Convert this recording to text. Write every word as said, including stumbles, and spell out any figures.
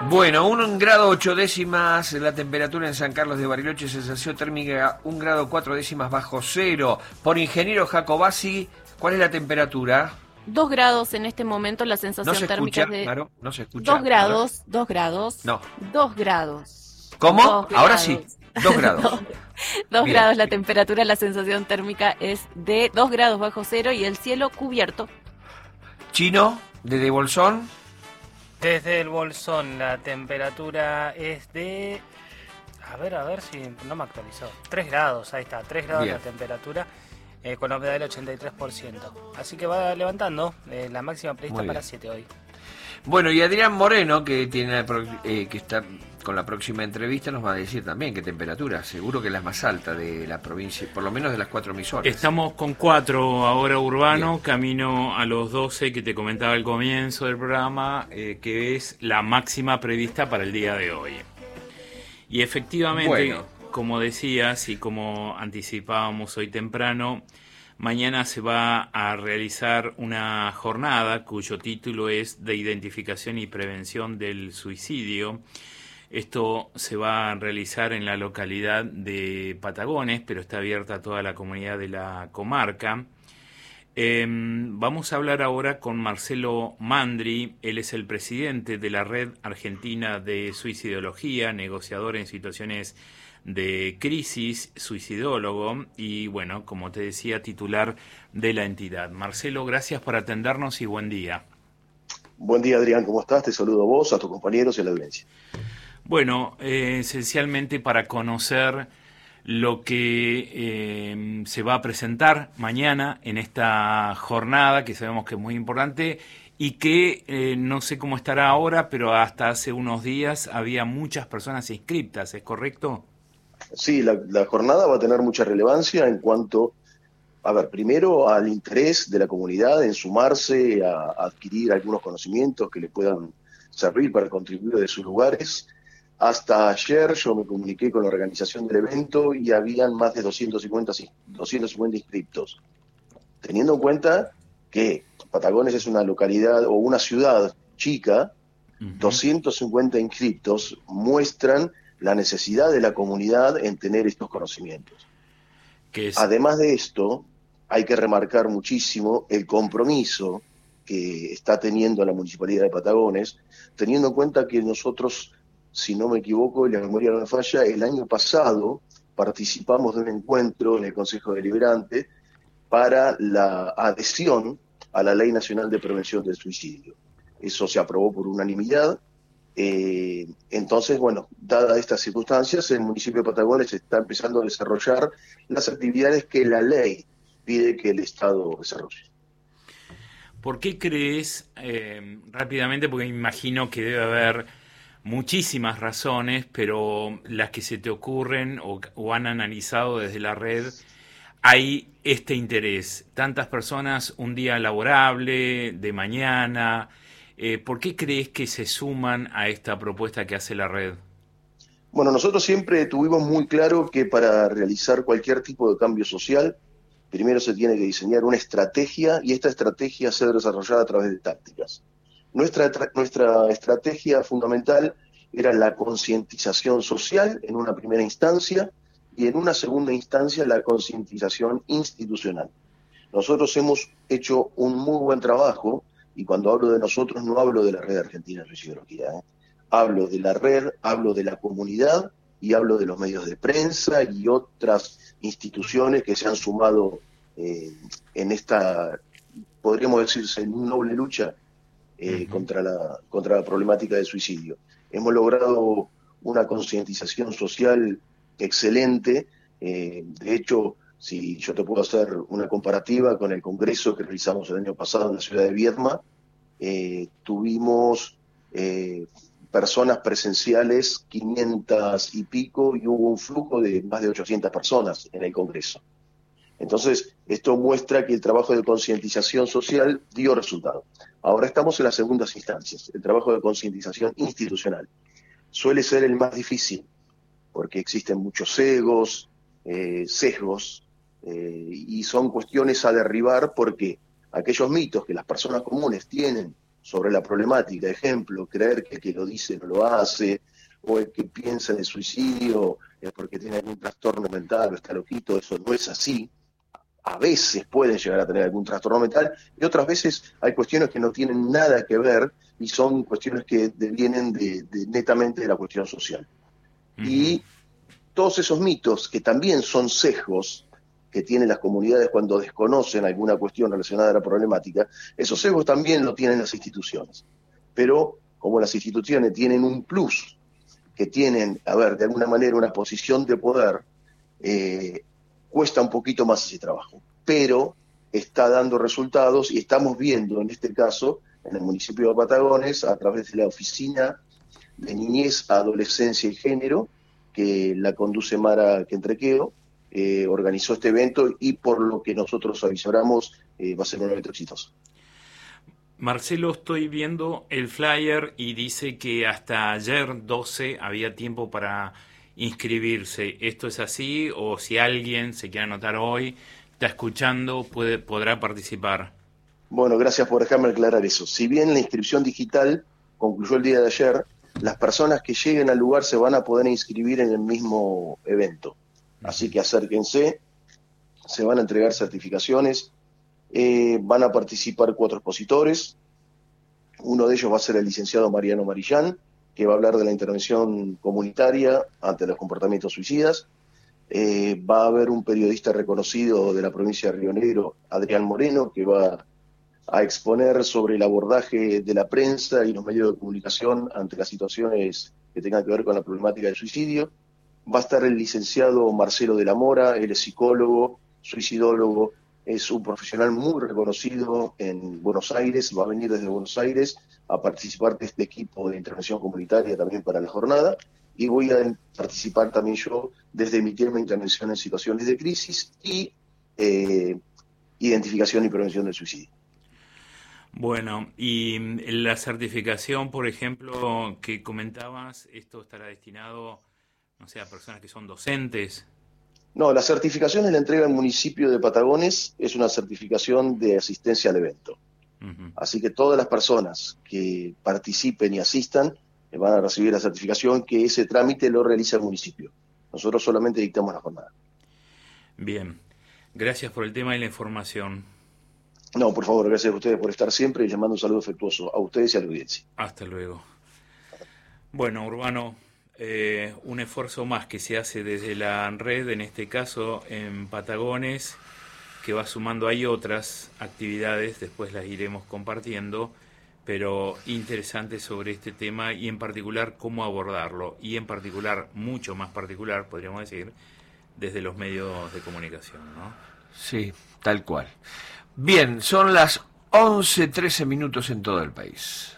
Bueno, un grado ocho décimas la temperatura en San Carlos de Bariloche, sensación térmica un grado cuatro décimas bajo cero. Por ingeniero Jacobasi, ¿cuál es la temperatura? Dos grados en este momento, la No sensación se térmica escucha, es de claro, no se escucha. dos grados, dos grados, No. dos grados. ¿Cómo? Dos Ahora sí, grados. dos grados. dos dos Bien. grados la temperatura, la sensación térmica es de dos grados bajo cero y el cielo cubierto. Chino, desde Bolsón. Desde el Bolsón la temperatura es de... A ver, a ver si no me actualizó. tres grados, ahí está, tres grados Bien. la temperatura, eh, con la humedad del ochenta y tres por ciento. Así que va levantando, eh, la máxima prevista Muy para bien. siete hoy. Bueno, y Adrián Moreno, que tiene eh, que está con la próxima entrevista, nos va a decir también qué temperatura. Seguro que la más alta de la provincia, por lo menos de las cuatro emisoras. Estamos con cuatro ahora urbano, Bien. camino a los doce que te comentaba al comienzo del programa, eh, que es la máxima prevista para el día de hoy. Y efectivamente, Bueno. como decías y como anticipábamos hoy temprano, mañana se va a realizar una jornada cuyo título es de identificación y prevención del suicidio. Esto se va a realizar en la localidad de Patagones, pero está abierta a toda la comunidad de la comarca. Eh, vamos a hablar ahora con Marcelo Mandri. Él es el presidente de la Red Argentina de Suicidología, negociador en situaciones de crisis, suicidólogo y, bueno, como te decía, titular de la entidad. Marcelo, gracias por atendernos y buen día. Buen día, Adrián, ¿cómo estás? Te saludo a vos, a tus compañeros y a la audiencia. Bueno, eh, esencialmente para conocer lo que eh, se va a presentar mañana en esta jornada, que sabemos que es muy importante y que eh, no sé cómo estará ahora, pero hasta hace unos días había muchas personas inscriptas, ¿es correcto? Sí, la, la jornada va a tener mucha relevancia en cuanto, a ver, primero al interés de la comunidad en sumarse a, a adquirir algunos conocimientos que le puedan servir para contribuir de sus lugares. Hasta ayer yo me comuniqué con la organización del evento y habían más de doscientos cincuenta, doscientos cincuenta inscriptos. Teniendo en cuenta que Patagones es una localidad o una ciudad chica, uh-huh. doscientos cincuenta inscriptos muestran la necesidad de la comunidad en tener estos conocimientos. ¿Qué es? Además de esto, hay que remarcar muchísimo el compromiso que está teniendo la Municipalidad de Patagones, teniendo en cuenta que nosotros, si no me equivoco y la memoria no me falla, el año pasado participamos de un encuentro en el Consejo Deliberante para la adhesión a la Ley Nacional de Prevención del Suicidio. Eso se aprobó por unanimidad. Eh, entonces, bueno, dadas estas circunstancias, el municipio de Patagones está empezando a desarrollar las actividades que la ley pide que el Estado desarrolle. ¿Por qué crees, eh, rápidamente, porque me imagino que debe haber muchísimas razones, pero las que se te ocurren o, o han analizado desde la red, hay este interés? Tantas personas, un día laborable, de mañana... Eh, ¿Por qué crees que se suman a esta propuesta que hace la red? Bueno, nosotros siempre tuvimos muy claro que para realizar cualquier tipo de cambio social, primero se tiene que diseñar una estrategia y esta estrategia ser desarrollada a través de tácticas. Nuestra, nuestra estrategia fundamental era la concientización social en una primera instancia y en una segunda instancia la concientización institucional. Nosotros hemos hecho un muy buen trabajo. Y cuando hablo de nosotros, no hablo de la Red Argentina de Suicidología, ¿eh? Hablo de la red, hablo de la comunidad y hablo de los medios de prensa y otras instituciones que se han sumado eh, en esta, podríamos decirse, noble lucha eh, uh-huh. contra la, contra la problemática del suicidio. Hemos logrado una concientización social excelente. Eh, de hecho, si yo te puedo hacer una comparativa con el congreso que realizamos el año pasado en la ciudad de Viedma, eh, tuvimos eh, personas presenciales, quinientas y pico, y hubo un flujo de más de ochocientas personas en el congreso. Entonces, esto muestra que el trabajo de concientización social dio resultado. Ahora estamos en las segundas instancias, el trabajo de concientización institucional. Suele ser el más difícil, porque existen muchos egos, eh, sesgos, Eh, y son cuestiones a derribar porque aquellos mitos que las personas comunes tienen sobre la problemática. Ejemplo, creer que el que lo dice no lo hace, o el que piensa en el suicidio es porque tiene algún trastorno mental o está loquito. Eso no es así. A veces pueden llegar a tener algún trastorno mental y otras veces hay cuestiones que no tienen nada que ver y son cuestiones que vienen de, de, netamente de la cuestión social. Uh-huh. Y todos esos mitos, que también son sesgos que tienen las comunidades cuando desconocen alguna cuestión relacionada a la problemática, esos sesgos también lo tienen las instituciones. Pero como las instituciones tienen un plus, que tienen, a ver, de alguna manera una posición de poder, eh, cuesta un poquito más ese trabajo, pero está dando resultados y estamos viendo en este caso en el municipio de Patagones a través de la Oficina de Niñez, Adolescencia y Género, que la conduce Mara Quentrequeo, eh, organizó este evento y por lo que nosotros avisoramos eh, va a ser un evento exitoso. Marcelo, estoy viendo el flyer y dice que hasta ayer doce había tiempo para inscribirse. ¿Esto es así? O si alguien se quiere anotar hoy, está escuchando, puede, podrá participar. Bueno, gracias por dejarme aclarar eso. Si bien la inscripción digital concluyó el día de ayer, las personas que lleguen al lugar se van a poder inscribir en el mismo evento. Así que acérquense, se van a entregar certificaciones, eh, van a participar cuatro expositores. Uno de ellos va a ser el licenciado Mariano Marillán, que va a hablar de la intervención comunitaria ante los comportamientos suicidas. Eh, va a haber un periodista reconocido de la provincia de Río Negro, Adrián Moreno, que va a exponer sobre el abordaje de la prensa y los medios de comunicación ante las situaciones que tengan que ver con la problemática del suicidio. Va a estar el licenciado Marcelo de la Mora, él es psicólogo, suicidólogo, es un profesional muy reconocido en Buenos Aires, va a venir desde Buenos Aires a participar de este equipo de intervención comunitaria también para la jornada, y voy a participar también yo desde mi tema de intervención en situaciones de crisis y eh, identificación y prevención del suicidio. Bueno, y la certificación, por ejemplo, que comentabas, ¿esto estará destinado, no sé, a personas que son docentes? No, la certificación es la entrega del municipio de Patagones, es una certificación de asistencia al evento. Uh-huh. Así que todas las personas que participen y asistan van a recibir la certificación, que ese trámite lo realiza el municipio. Nosotros solamente dictamos la jornada. Bien, gracias por el tema y la información. No, por favor, gracias a ustedes por estar siempre y les mando un saludo afectuoso a ustedes y a la audiencia. Hasta luego. Bueno, Urbano, eh, un esfuerzo más que se hace desde la red, en este caso en Patagones, que va sumando ahí otras actividades, después las iremos compartiendo, pero interesante sobre este tema y en particular cómo abordarlo, y en particular, mucho más particular, podríamos decir, desde los medios de comunicación, ¿no? Sí, tal cual. Bien, son las once trece minutos en todo el país.